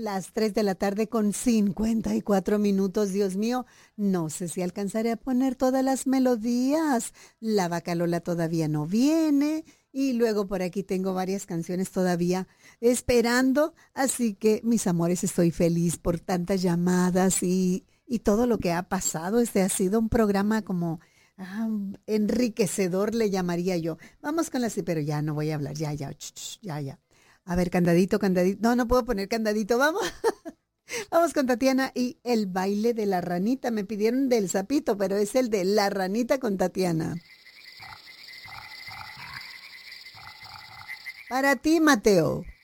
las 3 de la tarde con 54 minutos. Dios mío, no sé si alcanzaré a poner todas las melodías. La Vaca Lola todavía no viene. Y luego por aquí tengo varias canciones todavía esperando. Así que, mis amores, estoy feliz por tantas llamadas y todo lo que ha pasado. Este ha sido un programa como enriquecedor, le llamaría yo. Vamos con pero ya no voy a hablar. Ya. A ver, candadito, candadito. No, no puedo poner candadito. Vamos, vamos con Tatiana y el baile de la ranita. Me pidieron del sapito, pero es el de la ranita con Tatiana. Para ti, Mateo.